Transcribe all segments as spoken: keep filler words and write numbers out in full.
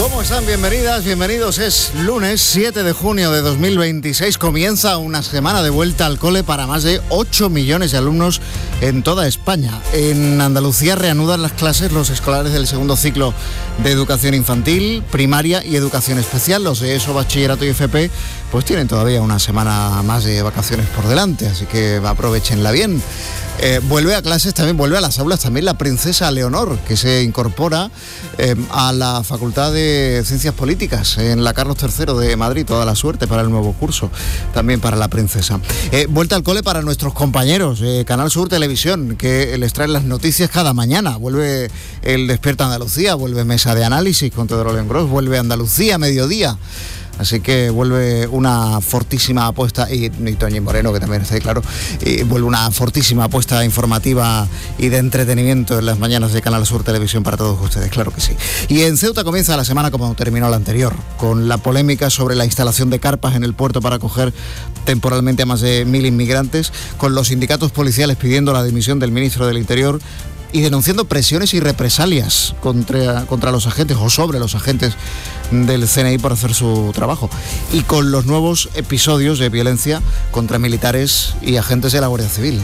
¿Cómo están? Bienvenidas, bienvenidos. Es lunes siete de junio de dos mil veintiséis. Comienza una semana de vuelta al cole para más de ocho millones de alumnos en toda España. En Andalucía reanudan las clases los escolares del segundo ciclo de educación infantil, primaria y educación especial. Los de ESO, bachillerato y F P pues tienen todavía una semana más de vacaciones por delante, así que aprovechenla bien. Eh, vuelve a clases también, vuelve a las aulas también la princesa Leonor, que se incorpora eh, a la Facultad de Ciencias Políticas en la Carlos tercero de Madrid. Toda la suerte para el nuevo curso, también para la princesa. Eh, vuelta al cole para nuestros compañeros, eh, Canal Sur Televisión, que les traen las noticias cada mañana. Vuelve el Despierta Andalucía, vuelve Mesa de Análisis con Teodoro León, vuelve Andalucía Mediodía. Así que vuelve una fortísima apuesta, y, y Toñi Moreno, que también está ahí, claro, y vuelve una fortísima apuesta informativa y de entretenimiento en las mañanas de Canal Sur Televisión para todos ustedes, claro que sí. Y en Ceuta comienza la semana como terminó la anterior, con la polémica sobre la instalación de carpas en el puerto para acoger temporalmente a más de mil inmigrantes, con los sindicatos policiales pidiendo la dimisión del ministro del Interior y denunciando presiones y represalias contra, contra los agentes o sobre los agentes del C N I por hacer su trabajo, y con los nuevos episodios de violencia contra militares y agentes de la Guardia Civil.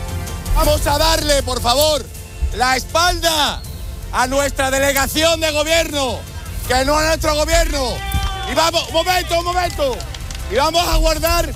Vamos a darle, por favor, la espalda a nuestra delegación de gobierno, que no a nuestro gobierno. Y vamos, un momento, un momento, y vamos a guardar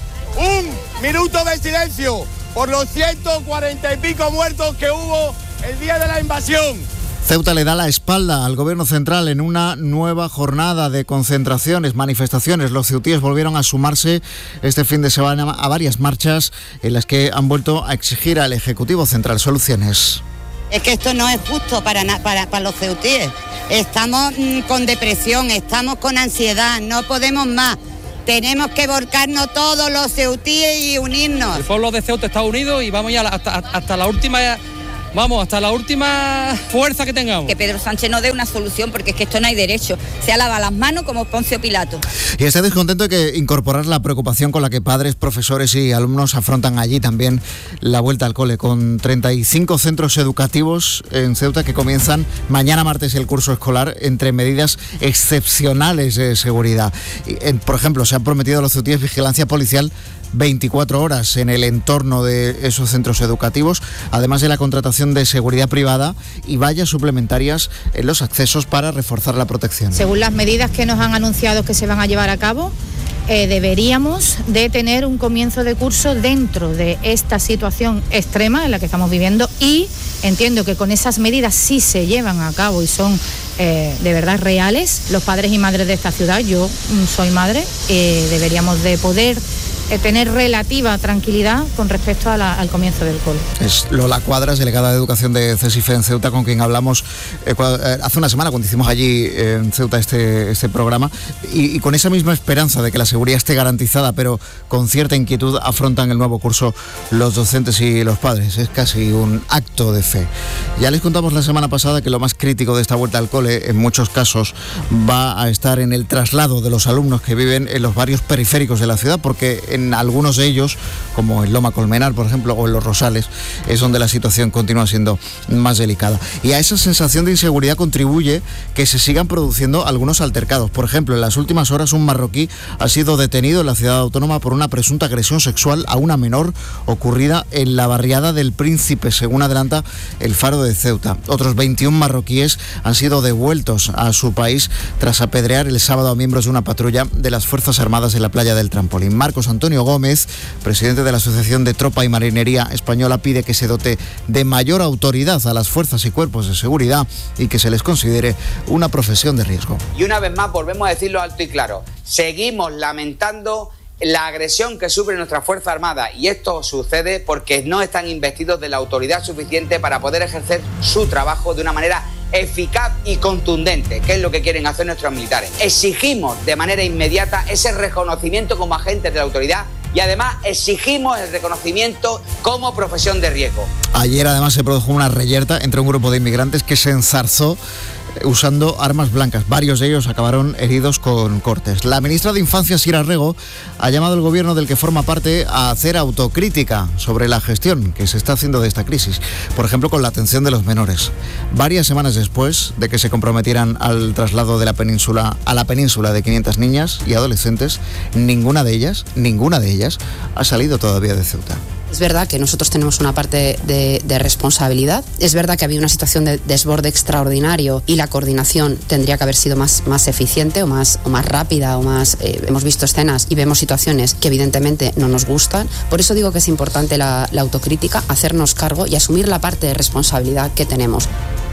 un minuto de silencio por los ciento cuarenta y pico muertos que hubo el día de la invasión. Ceuta le da la espalda al gobierno central en una nueva jornada de concentraciones, manifestaciones. Los ceutíes volvieron a sumarse este fin de semana a varias marchas en las que han vuelto a exigir al Ejecutivo Central soluciones. Es que esto no es justo para, para, para los ceutíes. Estamos mmm, con depresión, estamos con ansiedad, no podemos más. Tenemos que volcarnos todos los ceutíes y unirnos. El pueblo de Ceuta está unido y vamos ya hasta, hasta la última... Vamos, hasta la última fuerza que tengamos. Que Pedro Sánchez no dé una solución, porque es que esto no hay derecho. Se lava las manos como Poncio Pilato. Y está descontento de que incorporar la preocupación con la que padres, profesores y alumnos afrontan allí también la vuelta al cole, con treinta y cinco centros educativos en Ceuta que comienzan mañana martes el curso escolar entre medidas excepcionales de seguridad. Por ejemplo, se han prometido a los ceutíes vigilancia policial veinticuatro horas en el entorno de esos centros educativos, además de la contratación de seguridad privada y vallas suplementarias en los accesos para reforzar la protección. Según las medidas que nos han anunciado que se van a llevar a cabo, eh, deberíamos de tener un comienzo de curso dentro de esta situación extrema en la que estamos viviendo, y entiendo que con esas medidas, si se llevan a cabo y son eh, de verdad reales, los padres y madres de esta ciudad, yo soy madre, eh, deberíamos de poder Eh, tener relativa tranquilidad con respecto a la, al comienzo del cole. Es Lola Cuadras, delegada de Educación de CESIFE en Ceuta, con quien hablamos eh, eh, hace una semana cuando hicimos allí eh, en Ceuta este, este programa, y, y con esa misma esperanza de que la seguridad esté garantizada, pero con cierta inquietud afrontan el nuevo curso los docentes y los padres. Es casi un acto de fe. Ya les contamos la semana pasada que lo más crítico de esta vuelta al cole, en muchos casos, va a estar en el traslado de los alumnos que viven en los barrios periféricos de la ciudad, porque en algunos de ellos, como en Loma Colmenar, por ejemplo, o en Los Rosales, es donde la situación continúa siendo más delicada. Y a esa sensación de inseguridad contribuye que se sigan produciendo algunos altercados. Por ejemplo, en las últimas horas un marroquí ha sido detenido en la ciudad autónoma por una presunta agresión sexual a una menor ocurrida en la barriada del Príncipe, según adelanta el Faro de Ceuta. Otros veintiún marroquíes han sido devueltos a su país tras apedrear el sábado a miembros de una patrulla de las Fuerzas Armadas en la playa del Trampolín. Marcos Antonio Antonio Gómez, presidente de la Asociación de Tropa y Marinería Española, pide que se dote de mayor autoridad a las fuerzas y cuerpos de seguridad y que se les considere una profesión de riesgo. Y una vez más volvemos a decirlo alto y claro, seguimos lamentando la agresión que sufre nuestra Fuerza Armada, y esto sucede porque no están investidos de la autoridad suficiente para poder ejercer su trabajo de una manera eficaz y contundente, que es lo que quieren hacer nuestros militares. Exigimos de manera inmediata ese reconocimiento como agentes de la autoridad y además exigimos el reconocimiento como profesión de riesgo. Ayer además se produjo una reyerta entre un grupo de inmigrantes que se enzarzó usando armas blancas. Varios de ellos acabaron heridos con cortes. La ministra de Infancia, Sira Rego, ha llamado al gobierno del que forma parte a hacer autocrítica sobre la gestión que se está haciendo de esta crisis, por ejemplo con la atención de los menores. Varias semanas después de que se comprometieran al traslado de la península a la península de quinientas niñas y adolescentes, ninguna de ellas, ninguna de ellas ha salido todavía de Ceuta. Es verdad que nosotros tenemos una parte de, de responsabilidad. Es verdad que había una situación de desborde extraordinario y la coordinación tendría que haber sido más, más eficiente o más, o más rápida o más... Eh, hemos visto escenas y vemos situaciones que evidentemente no nos gustan. Por eso digo que es importante la, la autocrítica, hacernos cargo y asumir la parte de responsabilidad que tenemos.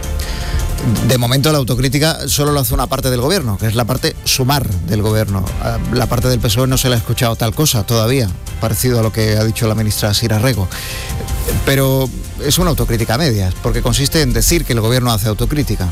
De momento la autocrítica solo lo hace una parte del gobierno, que es la parte sumar del gobierno. La parte del P S O E no se le ha escuchado tal cosa todavía, parecido a lo que ha dicho la ministra Sira Rego. Pero es una autocrítica a medias, porque consiste en decir que el gobierno hace autocrítica,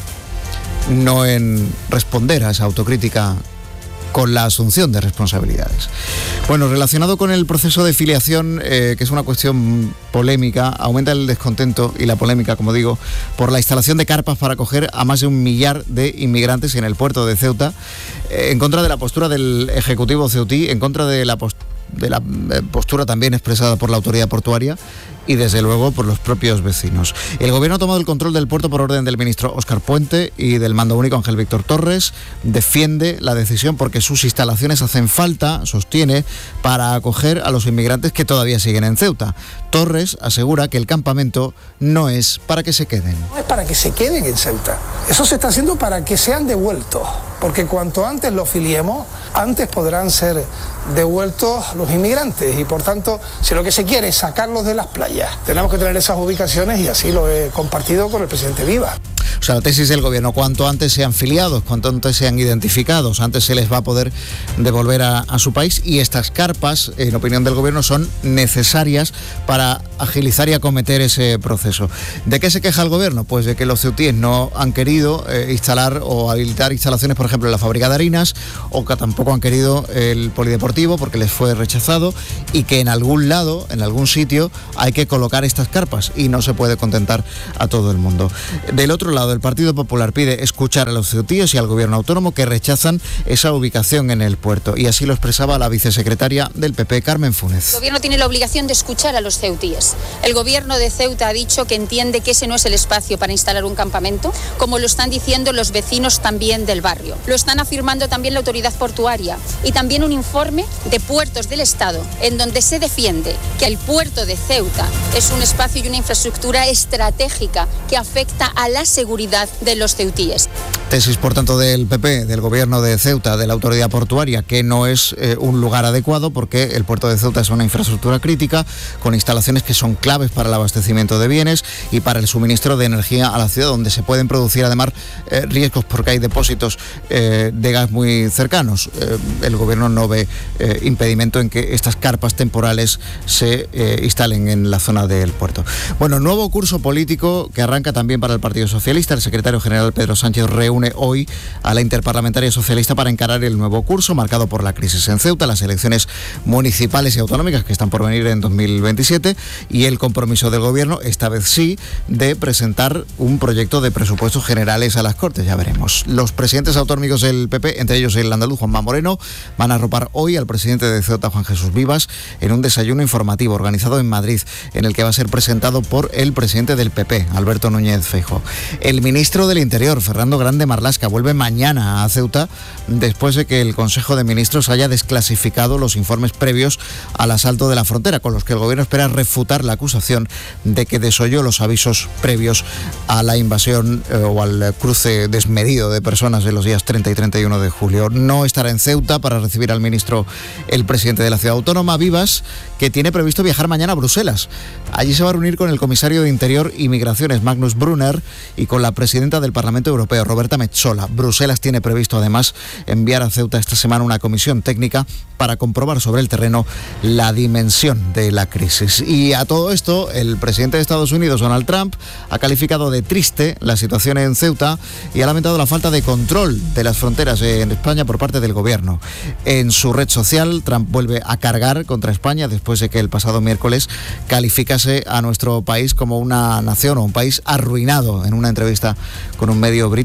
no en responder a esa autocrítica con la asunción de responsabilidades. Bueno, relacionado con el proceso de filiación, eh, que es una cuestión polémica, aumenta el descontento y la polémica, como digo, por la instalación de carpas para acoger a más de un millar de inmigrantes en el puerto de Ceuta, eh, en contra de la postura del Ejecutivo ceutí, en contra de la postura de la postura también expresada por la autoridad portuaria y desde luego por los propios vecinos. El gobierno ha tomado el control del puerto por orden del ministro Óscar Puente y del mando único Ángel Víctor Torres. Defiende la decisión porque sus instalaciones hacen falta, sostiene, para acoger a los inmigrantes que todavía siguen en Ceuta. Torres asegura que el campamento no es para que se queden. No es para que se queden en Ceuta. Eso se está haciendo para que sean devueltos, porque cuanto antes los filiemos, antes podrán ser devueltos los inmigrantes y por tanto, si lo que se quiere es sacarlos de las playas, tenemos que tener esas ubicaciones y así lo he compartido con el presidente Viva. O sea, la tesis del gobierno, cuanto antes sean filiados, cuanto antes sean identificados, antes se les va a poder devolver a, a su país, y estas carpas, en opinión del gobierno, son necesarias para agilizar y acometer ese proceso. ¿De qué se queja el gobierno? Pues de que los ceutíes no han querido eh, instalar o habilitar instalaciones, por ejemplo, en la fábrica de harinas, o que tampoco han querido el polideportivo porque les fue rechazado, y que en algún lado, en algún sitio, hay que colocar estas carpas y no se puede contentar a todo el mundo. Del otro lado, el Partido Popular pide escuchar a los ceutíes y al gobierno autónomo, que rechazan esa ubicación en el puerto, y así lo expresaba la vicesecretaria del P P, Carmen Funes. El gobierno tiene la obligación de escuchar a los ceutíes. El gobierno de Ceuta ha dicho que entiende que ese no es el espacio para instalar un campamento, como lo están diciendo los vecinos también del barrio. Lo están afirmando también la autoridad portuaria y también un informe de Puertos del Estado, en donde se defiende que el puerto de Ceuta es un espacio y una infraestructura estratégica que afecta a la seguridad de los ceutíes. Tesis, por tanto, del P P, del gobierno de Ceuta, de la autoridad portuaria, que no es eh, un lugar adecuado porque el puerto de Ceuta es una infraestructura crítica con instalaciones que son claves para el abastecimiento de bienes y para el suministro de energía a la ciudad, donde se pueden producir además eh, riesgos porque hay depósitos eh, de gas muy cercanos. Eh, el gobierno no ve eh, impedimento en que estas carpas temporales se eh, instalen en la zona del puerto. Bueno, nuevo curso político que arranca también para el Partido Socialista. El secretario general Pedro Sánchez reúne hoy a la interparlamentaria socialista para encarar el nuevo curso marcado por la crisis en Ceuta, las elecciones municipales y autonómicas que están por venir en dos mil veintisiete y el compromiso del gobierno, esta vez sí, de presentar un proyecto de presupuestos generales a las Cortes. Ya veremos. Los presidentes autonómicos del P P, entre ellos el andaluz Juanma Moreno, van a arropar hoy al presidente de Ceuta, Juan Jesús Vivas, en un desayuno informativo organizado en Madrid, en el que va a ser presentado por el presidente del P P, Alberto Núñez Feijóo. El ministro del Interior, Fernando Grande Marlaska, vuelve mañana a Ceuta después de que el Consejo de Ministros haya desclasificado los informes previos al asalto de la frontera, con los que el gobierno espera refutar la acusación de que desoyó los avisos previos a la invasión eh, o al cruce desmedido de personas de los días treinta y treinta y uno de julio. No estará en Ceuta para recibir al ministro el presidente de la ciudad autónoma, Vivas, que tiene previsto viajar mañana a Bruselas. Allí se va a reunir con el comisario de Interior y Migraciones, Magnus Brunner, y con la presidenta del Parlamento Europeo, Roberta Metsola. Bruselas tiene previsto además enviar a Ceuta esta semana una comisión técnica para comprobar sobre el terreno la dimensión de la crisis. Y a todo esto, el presidente de Estados Unidos, Donald Trump, ha calificado de triste la situación en Ceuta y ha lamentado la falta de control de las fronteras en España por parte del gobierno. En su red social, Trump vuelve a cargar contra España después de que el pasado miércoles calificase a nuestro país como una nación o un país arruinado en una entrevista con un medio británico.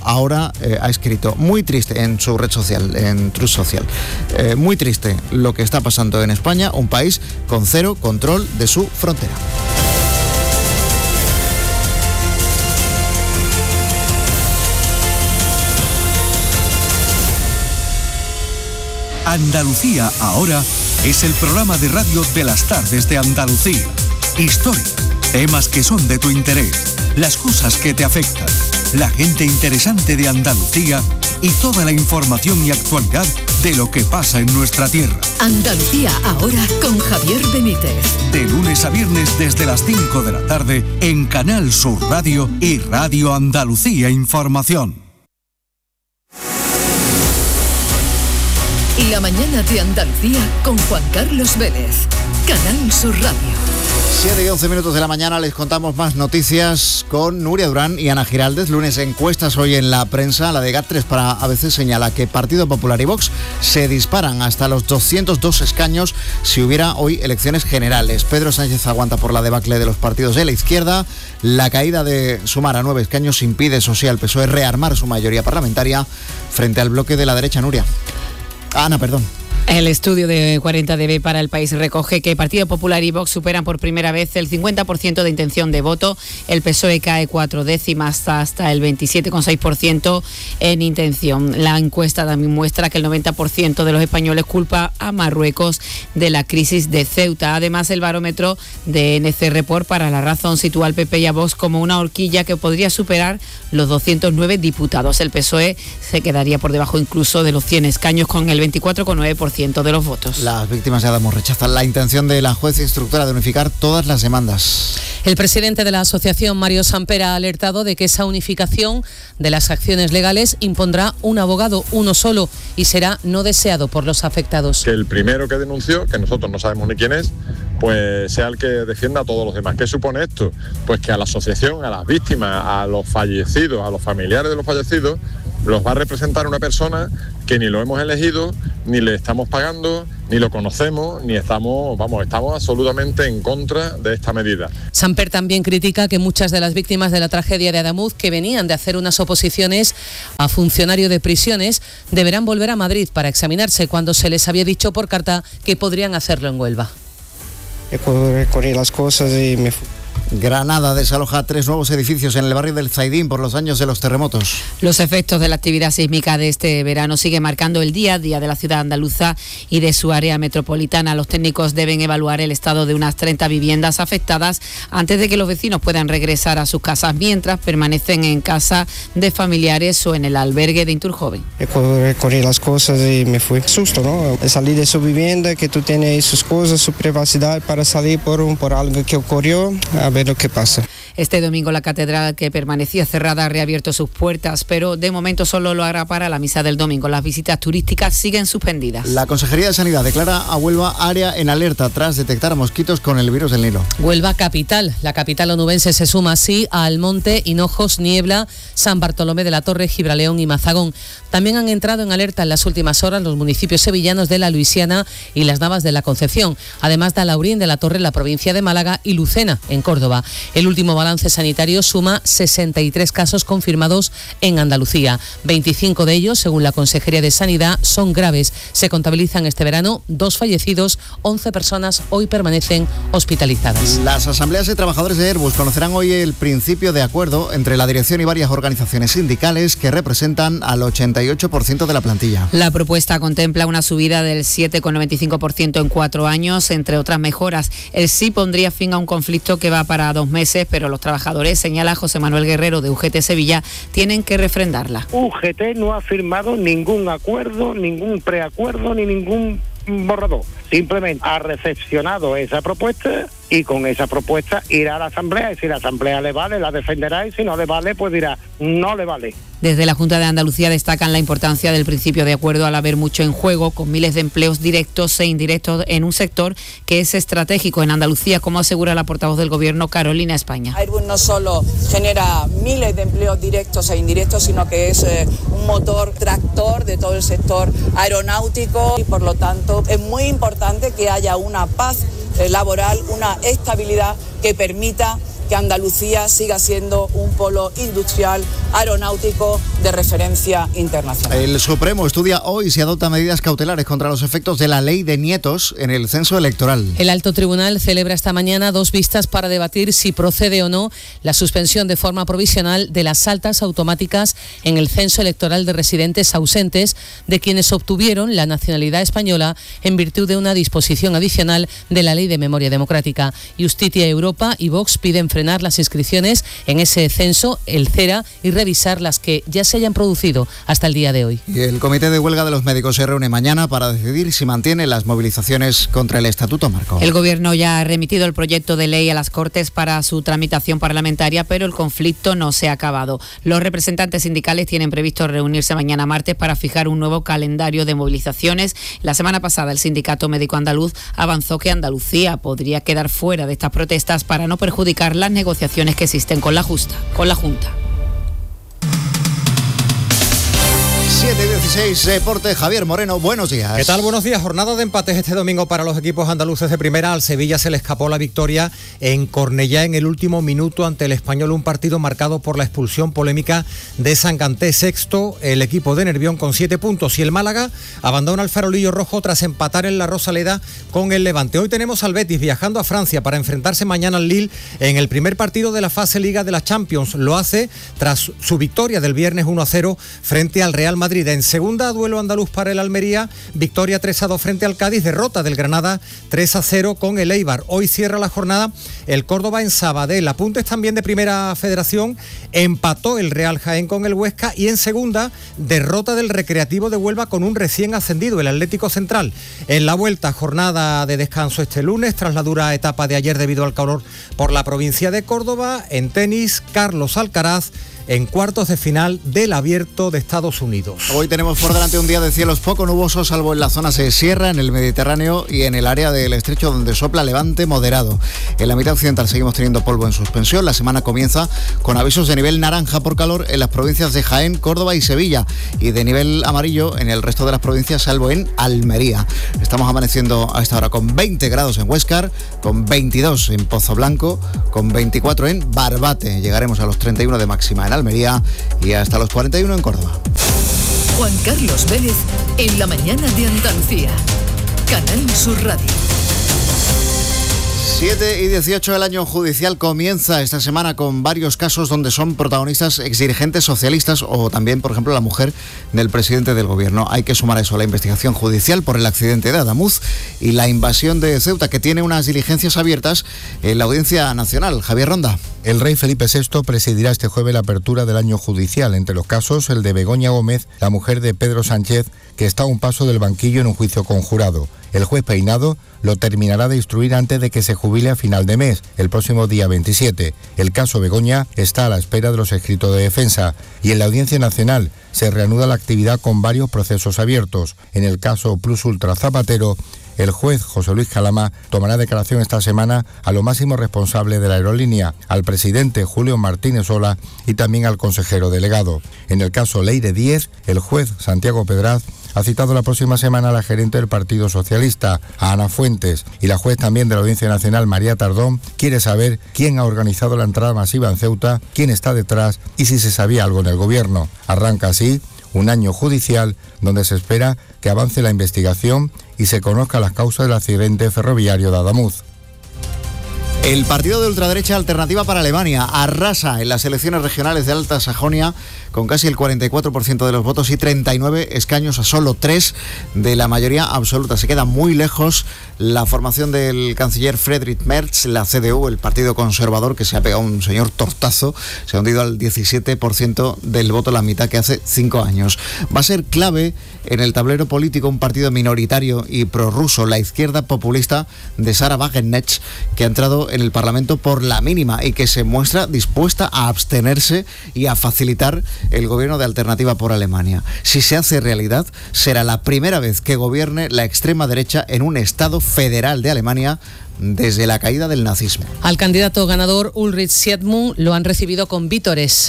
ahora eh, ha escrito, muy triste en su red social, en Truth Social, eh, muy triste lo que está pasando en España, un país con cero control de su frontera. Andalucía ahora es el programa de radio de las tardes de Andalucía. Historia, temas que son de tu interés, las cosas que te afectan, la gente interesante de Andalucía y toda la información y actualidad de lo que pasa en nuestra tierra. Andalucía ahora con Javier Benítez. De lunes a viernes desde las cinco de la tarde en Canal Sur Radio y Radio Andalucía Información. La mañana de Andalucía con Juan Carlos Vélez. Canal Sur Radio. siete y once minutos de la mañana les contamos más noticias con Nuria Durán y Ana Giraldez. Lunes encuestas hoy en la prensa. La de GAT tres para A B C señala que Partido Popular y Vox se disparan hasta los doscientos dos escaños si hubiera hoy elecciones generales. Pedro Sánchez aguanta por la debacle de los partidos de la izquierda. La caída de Sumar a nueve escaños impide, eso sí, al P S O E rearmar su mayoría parlamentaria frente al bloque de la derecha. Nuria. Ana, perdón. El estudio de cuarenta D B para El País recoge que Partido Popular y Vox superan por primera vez el cincuenta por ciento de intención de voto. El P S O E cae cuatro décimas hasta el veintisiete coma seis por ciento en intención. La encuesta también muestra que el noventa por ciento de los españoles culpa a Marruecos de la crisis de Ceuta. Además, el barómetro de N C Report para La Razón sitúa al P P y a Vox como una horquilla que podría superar los doscientos nueve diputados. El P S O E se quedaría por debajo incluso de los cien escaños con el veinticuatro coma nueve por ciento de los votos. Las víctimas de Adamo rechazan la intención de la juez instructora de unificar todas las demandas. El presidente de la asociación, Mario Samper, ha alertado de que esa unificación de las acciones legales impondrá un abogado, uno solo, y será no deseado por los afectados. Que el primero que denunció, que nosotros no sabemos ni quién es, pues sea el que defienda a todos los demás. ¿Qué supone esto? Pues que a la asociación, a las víctimas, a los fallecidos, a los familiares de los fallecidos, los va a representar una persona que ni lo hemos elegido, ni le estamos pagando, ni lo conocemos, ni estamos, vamos, estamos absolutamente en contra de esta medida. Samper también critica que muchas de las víctimas de la tragedia de Adamuz, que venían de hacer unas oposiciones a funcionario de prisiones, deberán volver a Madrid para examinarse cuando se les había dicho por carta que podrían hacerlo en Huelva. Recorrí las cosas y me fui. Granada desaloja tres nuevos edificios en el barrio del Zaidín por los daños de los terremotos. Los efectos de la actividad sísmica de este verano siguen marcando el día a día de la ciudad andaluza y de su área metropolitana. Los técnicos deben evaluar el estado de unas treinta viviendas afectadas antes de que los vecinos puedan regresar a sus casas, mientras permanecen en casa de familiares o en el albergue de Inturjoven. Recorrí las cosas y me fui. Susto, ¿no? Salí de su vivienda, que tú tienes sus cosas, su privacidad para salir por, por algo que ocurrió. A ver lo que pasa. Este domingo la catedral, que permanecía cerrada, ha reabierto sus puertas, pero de momento solo lo hará para la misa del domingo. Las visitas turísticas siguen suspendidas. La Consejería de Sanidad declara a Huelva área en alerta tras detectar a mosquitos con el virus del Nilo. Huelva capital. La capital onubense se suma así a Almonte, Hinojos, Niebla, San Bartolomé de la Torre, Gibraleón y Mazagón. También han entrado en alerta en las últimas horas los municipios sevillanos de La Luisiana y Las Navas de la Concepción, además de Alaurín de la Torre en la provincia de Málaga y Lucena en Córdoba. El último balance sanitario suma sesenta y tres casos confirmados en Andalucía. veinticinco de ellos, según la Consejería de Sanidad, son graves. Se contabilizan este verano dos fallecidos, once personas hoy permanecen hospitalizadas. Las asambleas de trabajadores de Airbus conocerán hoy el principio de acuerdo entre la dirección y varias organizaciones sindicales que representan al ochenta y ocho por ciento de la plantilla. La propuesta contempla una subida del siete coma noventa y cinco por ciento en cuatro años, entre otras mejoras. El sí pondría fin a un conflicto que va para dos meses, pero los trabajadores, señala José Manuel Guerrero de U G T Sevilla, tienen que refrendarla. U G T no ha firmado ningún acuerdo, ningún preacuerdo ni ningún borrador. Simplemente ha recepcionado esa propuesta y con esa propuesta irá a la Asamblea, y si la Asamblea le vale, la defenderá, y si no le vale, pues dirá, no le vale. Desde la Junta de Andalucía destacan la importancia del principio de acuerdo al haber mucho en juego, con miles de empleos directos e indirectos en un sector que es estratégico en Andalucía, como asegura la portavoz del Gobierno, Carolina España. Airbus no solo genera miles de empleos directos e indirectos, sino que es eh, un motor tractor de todo el sector aeronáutico, y por lo tanto es muy importante que haya una paz eh, laboral, una estabilidad que permita que Andalucía siga siendo un polo industrial aeronáutico de referencia internacional. El Supremo estudia hoy si adopta medidas cautelares contra los efectos de la ley de nietos en el censo electoral. El Alto Tribunal celebra esta mañana dos vistas para debatir si procede o no la suspensión de forma provisional de las altas automáticas en el censo electoral de residentes ausentes de quienes obtuvieron la nacionalidad española en virtud de una disposición adicional de la Ley de Memoria Democrática. Justitia Europa y Vox piden frenar las inscripciones en ese censo, el CERA, y revisar las que ya se hayan producido hasta el día de hoy. Y el Comité de Huelga de los Médicos se reúne mañana para decidir si mantiene las movilizaciones contra el Estatuto Marco. El Gobierno ya ha remitido el proyecto de ley a las Cortes para su tramitación parlamentaria, pero el conflicto no se ha acabado. Los representantes sindicales tienen previsto reunirse mañana martes para fijar un nuevo calendario de movilizaciones. La semana pasada el Sindicato Médico Andaluz avanzó que Andalucía podría quedar fuera de estas protestas para no perjudicar las negociaciones que existen con la, justa, con la Junta. siete y dieciséis, Deporte, Javier Moreno, buenos días. ¿Qué tal? Buenos días. Jornada de empates este domingo para los equipos andaluces de primera. Al Sevilla se le escapó la victoria en Cornellá en el último minuto ante el Español, un partido marcado por la expulsión polémica de Sanganté. Sexto, el equipo de Nervión con siete puntos, y el Málaga abandona el farolillo rojo tras empatar en la Rosaleda con el Levante. Hoy tenemos al Betis viajando a Francia para enfrentarse mañana al Lille en el primer partido de la fase Liga de la Champions. Lo hace tras su victoria del viernes uno a cero frente al Real Madrid. En segunda, duelo andaluz para el Almería, victoria tres a dos frente al Cádiz, derrota del Granada tres a cero con el Eibar. Hoy cierra la jornada el Córdoba en Sabadell. Apuntes también de Primera Federación, empató el Real Jaén con el Huesca, y en segunda, derrota del Recreativo de Huelva con un recién ascendido, el Atlético Central. En la vuelta, jornada de descanso este lunes tras la dura etapa de ayer debido al calor por la provincia de Córdoba. En tenis, Carlos Alcaraz en cuartos de final del Abierto de Estados Unidos. Hoy tenemos por delante un día de cielos poco nubosos, salvo en la zona de sierra, en el Mediterráneo y en el área del estrecho, donde sopla levante moderado. En la mitad occidental seguimos teniendo polvo en suspensión. La semana comienza con avisos de nivel naranja por calor en las provincias de Jaén, Córdoba y Sevilla, y de nivel amarillo en el resto de las provincias, salvo en Almería. Estamos amaneciendo a esta hora con veinte grados en Huéscar, con veintidós en Pozo Blanco, con veinticuatro en Barbate. Llegaremos a los treinta y uno de máxima en Almería y hasta los cuarenta y uno en Córdoba. Juan Carlos Vélez en la mañana de Andalucía. Canal Sur Radio. siete y dieciocho, el año judicial comienza esta semana con varios casos donde son protagonistas exdirigentes socialistas o también, por ejemplo, la mujer del presidente del gobierno. Hay que sumar a eso la investigación judicial por el accidente de Adamuz y la invasión de Ceuta, que tiene unas diligencias abiertas en la Audiencia Nacional. Javier Ronda. El rey Felipe sexto presidirá este jueves la apertura del año judicial. Entre los casos, el de Begoña Gómez, la mujer de Pedro Sánchez, que está a un paso del banquillo en un juicio conjurado. El juez Peinado lo terminará de instruir antes de que se jubile a final de mes, el próximo día veintisiete. El caso Begoña está a la espera de los escritos de defensa. Y en la Audiencia Nacional se reanuda la actividad con varios procesos abiertos. En el caso Plus Ultra Zapatero, el juez José Luis Calama tomará declaración esta semana a lo máximo responsable de la aerolínea, al presidente Julio Martínez Ola y también al consejero delegado. En el caso Leire Díez, el juez Santiago Pedraz ha citado la próxima semana a la gerente del Partido Socialista, a Ana Fuentes, y la juez también de la Audiencia Nacional, María Tardón, quiere saber quién ha organizado la entrada masiva en Ceuta, quién está detrás y si se sabía algo en el gobierno. Arranca así un año judicial donde se espera que avance la investigación y se conozcan las causas del accidente ferroviario de Adamuz. El partido de ultraderecha Alternativa para Alemania arrasa en las elecciones regionales de Alta Sajonia con casi el cuarenta y cuatro por ciento de los votos y treinta y nueve escaños a solo tres de la mayoría absoluta. Se queda muy lejos la formación del canciller Friedrich Merz, la C D U, el partido conservador, que se ha pegado un señor tortazo, se ha hundido al diecisiete por ciento del voto, la mitad que hace cinco años. Va a ser clave en el tablero político un partido minoritario y prorruso, la izquierda populista de Sarah Wagenknecht, que ha entrado en el Parlamento por la mínima y que se muestra dispuesta a abstenerse y a facilitar el gobierno de Alternativa por Alemania. Si se hace realidad, será la primera vez que gobierne la extrema derecha en un estado federal de Alemania desde la caída del nazismo. Al candidato ganador Ulrich Siedmund lo han recibido con vítores.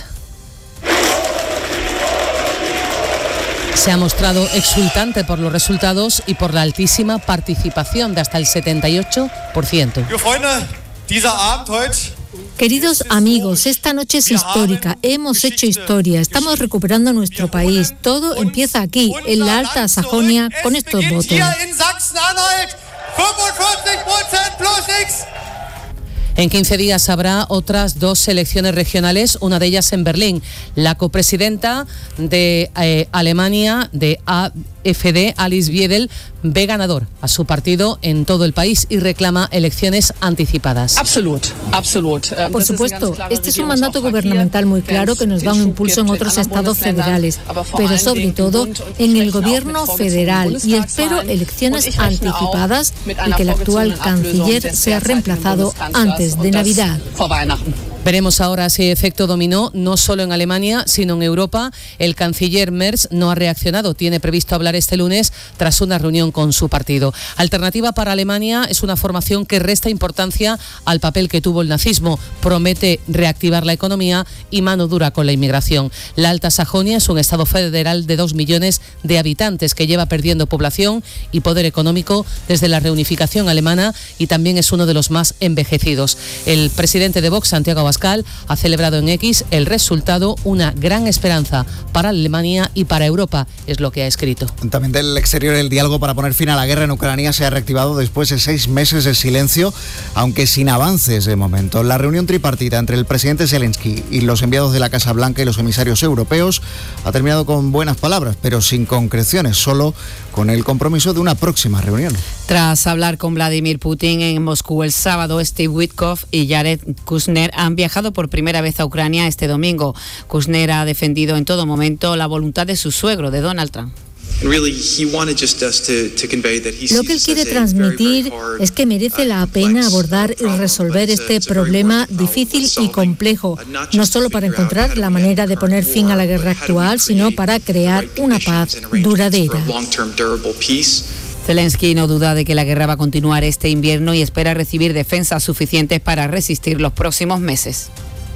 Se ha mostrado exultante por los resultados y por la altísima participación de hasta el setenta y ocho por ciento. Dieser Abend heute Queridos amigos, esta noche es histórica, hemos hecho historia, estamos recuperando nuestro país, todo empieza aquí, en la Alta Sajonia, con estos votos. En quince días habrá otras dos elecciones regionales, una de ellas en Berlín. La copresidenta de eh, Alemania, de A F D, Alice Weidel, ve ganador a su partido en todo el país y reclama elecciones anticipadas. Por supuesto, este es un mandato gubernamental muy claro que nos da un impulso en otros estados federales, pero sobre todo en el gobierno federal, y espero elecciones anticipadas y que el actual canciller sea reemplazado antes de Navidad. Veremos ahora si efecto dominó, no solo en Alemania, sino en Europa. El canciller Merz no ha reaccionado, tiene previsto hablar este lunes tras una reunión con su partido. Alternativa para Alemania es una formación que resta importancia al papel que tuvo el nazismo, promete reactivar la economía y mano dura con la inmigración. La Alta Sajonia es un estado federal de dos millones de habitantes que lleva perdiendo población y poder económico desde la reunificación alemana y también es uno de los más envejecidos. El presidente de Vox, Santiago Abascal, ha celebrado en X el resultado, una gran esperanza para Alemania y para Europa, es lo que ha escrito. También del exterior, el diálogo para poner fin a la guerra en Ucrania se ha reactivado después de seis meses de silencio, aunque sin avances de momento. La reunión tripartita entre el presidente Zelensky y los enviados de la Casa Blanca y los emisarios europeos ha terminado con buenas palabras, pero sin concreciones, solo con el compromiso de una próxima reunión. Tras hablar con Vladimir Putin en Moscú el sábado, Steve Witkoff y Jared Kushner han viajado por primera vez a Ucrania este domingo. Kushner ha defendido en todo momento la voluntad de su suegro, de Donald Trump. Lo que él quiere transmitir es que merece la pena abordar y resolver este problema difícil y complejo, no solo para encontrar la manera de poner fin a la guerra actual, sino para crear una paz duradera. Zelensky no duda de que la guerra va a continuar este invierno y espera recibir defensas suficientes para resistir los próximos meses.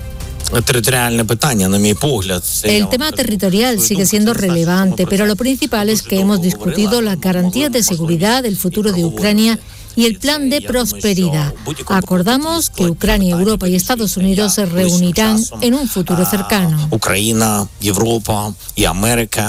El tema territorial sigue siendo relevante, pero lo principal es que hemos discutido las garantías de seguridad, el futuro de Ucrania y el plan de prosperidad. Acordamos que Ucrania, Europa y Estados Unidos se reunirán en un futuro cercano. Ucrania, Europa y América